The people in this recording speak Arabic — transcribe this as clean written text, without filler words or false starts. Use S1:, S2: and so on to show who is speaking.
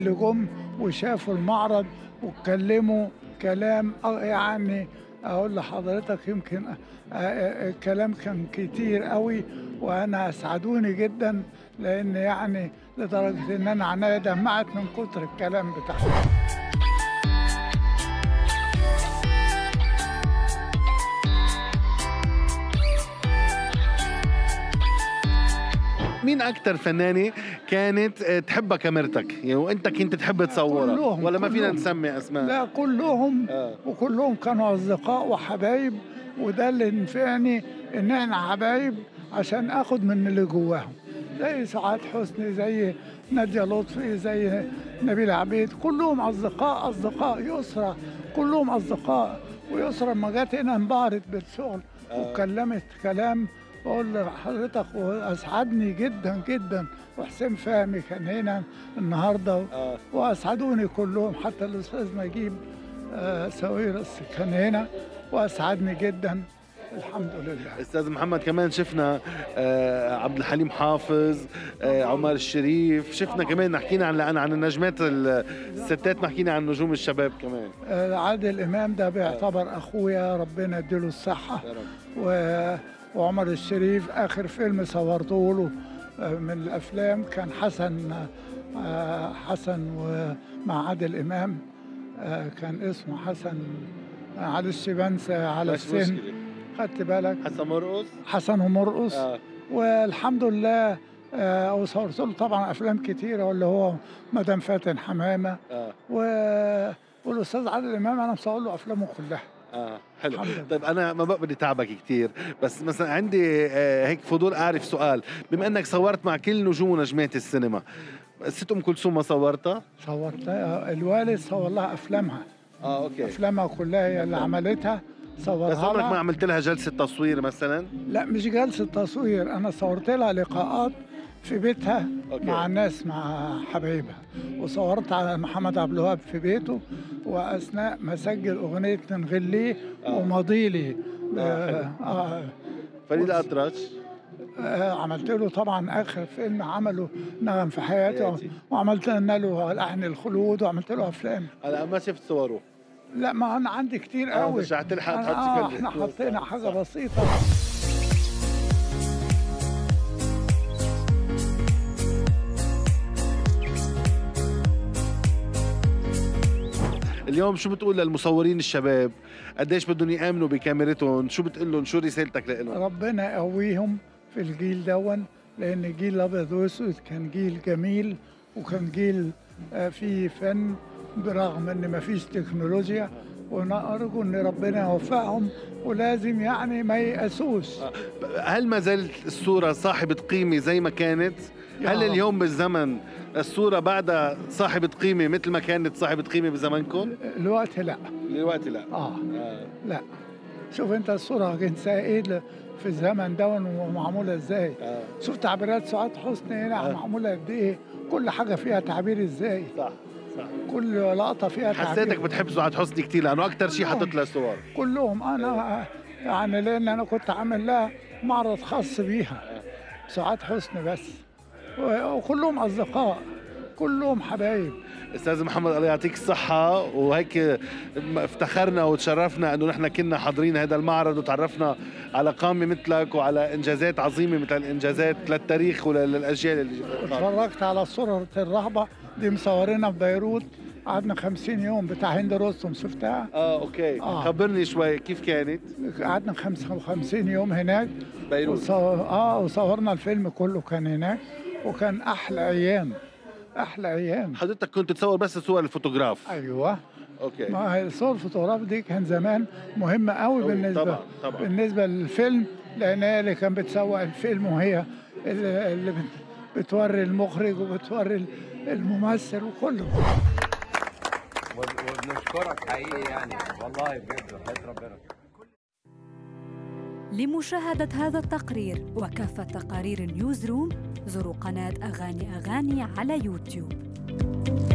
S1: اللي جم وشافوا المعرض واتكلموا كلام يعني اقول لحضرتك يمكن الكلام كان كتير قوي، وانا اسعدوني جدا لان يعني لدرجه ان انا عينيا دمعت من كتر الكلام بتاعهم.
S2: مين أكتر فنانة كانت تحبها كاميرتك؟ يعني وأنت كنت تحب تصورها؟
S1: كلهم
S2: ولا ما فينا
S1: كلهم.
S2: نسمي أسماء؟
S1: لا كلهم وكلهم كانوا أصدقاء وحبايب، وده اللي نفعني إن إحنا حبايب عشان آخد من اللي جواهم، زي سعاد حسني، زي نادية لطفي، زي نبيل عبيد، كلهم أصدقاء يسرى كلهم أصدقاء. ويسرى لما جت هنا انبهرت بالشغل وكلمت كلام بقول لحضرتك واسعدني جدا جدا. وحسين فهمي كان هنا النهارده واسعدوني كلهم، حتى الاستاذ نجيب ساويرس كان هنا واسعدني جدا الحمد لله.
S2: استاذ محمد كمان شفنا عبد الحليم حافظ، عمر الشريف، شفنا كمان حكينا عن النجمات الستات، ما حكينا عن نجوم الشباب كمان.
S1: عادل امام ده بيعتبر اخويا، ربنا يديله الصحه. وعمر الشريف آخر فيلم صورته له من الأفلام كان حسن ومع عادل إمام، كان اسمه حسن، معلش بنسى على السن، خدت بالك؟ حسن ومرقص. والحمد لله. وصورت له طبعا أفلام كتيرة، واللي هو مدام فاتن حمامة. والأستاذ عادل إمام أنا مصور له أفلامه كلها.
S2: حلو. طيب انا ما بقى بدي تعبك كتير، بس مثلا عندي هيك فضول اعرف سؤال، بما انك صورت مع كل نجوم ونجمات السينما، ست ام كلثوم ما صورتها؟
S1: صورتها، الوالد صور لها افلامها.
S2: اوكي.
S1: افلامها كلها هي اللي عملتها، صورها.
S2: بس عمرك ما عملت لها جلسه تصوير مثلا؟
S1: لا مش جلسه تصوير، انا صورت لها لقاءات في بيتها. مع الناس، مع حبايبها. وصورت على محمد عبد الوهاب في بيته، واثناء ما سجل اغنيه من غليه وماضيلي.
S2: فريد الأطرش.
S1: عملت له طبعا اخر فيلم عمله نغم في حياتي، وعملت له لحن الخلود، وعملت له افلام.
S2: انا ما شفت صوره.
S1: لا ما انا عندي كتير قوي.
S2: مش هتلحق تحط
S1: احنا حطينا حاجه بسيطه.
S2: اليوم شو بتقول للمصورين الشباب؟ قديش بدهم يآمنوا بكاميرتهم؟ شو بتقول لهم؟ شو رسالتك لهم؟
S1: ربنا يقويهم في الجيل دون، لأن الجيل الأبيض وأسود كان جيل جميل، وكان جيل فيه فن برغم إن ما فيش تكنولوجيا. ونرجو إن ربنا يوفقهم، ولازم يعني ما ييأسوش.
S2: هل ما زالت الصورة صاحبة قيمة زي ما كانت؟ هل اليوم بالزمن الصورة بعدها صاحبة قيمة مثل ما كانت صاحبة قيمة بزمنكم؟
S1: الوقت لا.
S2: الوقت لا.
S1: لا. شوف انت الصورة جنسها ايه في الزمن ده ومعمولة ازاي. شوف تعبيرات سعاد حسني هنا معمولة قد ايه، كل حاجة فيها تعبير ازاي.
S2: صح.
S1: كل لقطة فيها تعبير.
S2: حسيتك بتحب سعاد حسني كتير لأنه أكتر شيء حطت لها صور.
S1: كلهم أنا يعني، لأن أنا كنت عامل لها معرض خاص بيها سعاد حسني بس. وكلهم أصدقاء، كلهم حبايب.
S2: استاذ محمد الله يعطيك الصحة، وهيك افتخرنا وتشرفنا انه نحن كنا حاضرين هذا المعرض، وتعرفنا على قامة مثلك وعلى انجازات عظيمة مثل الانجازات للتاريخ وللاجيال اللي جايه.
S1: اتفرجت على صورة الرهبة دي مصورينها ببيروت، قعدنا 50 يوم بتاع هند رستم، شفتها؟
S2: اوكي. خبرني شوي كيف كانت؟
S1: قعدنا 55 يوم هناك
S2: بيروت.
S1: وصورنا الفيلم كله كان هناك، وكان احلى ايام.
S2: حضرتك كنت تصور بس صور الفوتوغراف؟
S1: ايوه.
S2: اوكي.
S1: ما هي صور الفوتوغراف دي كان زمان مهمه قوي
S2: طبعا.
S1: بالنسبه للفيلم، لان هي اللي كانت بتسوق الفيلم، وهي اللي بتوري المخرج وبتوري الممثل وكله.
S3: وبنشكرك حقيقي يعني، والله بجد وحياة ربنا.
S4: لمشاهدة هذا التقرير وكافة تقارير نيوز روم، زوروا قناة أغاني على يوتيوب.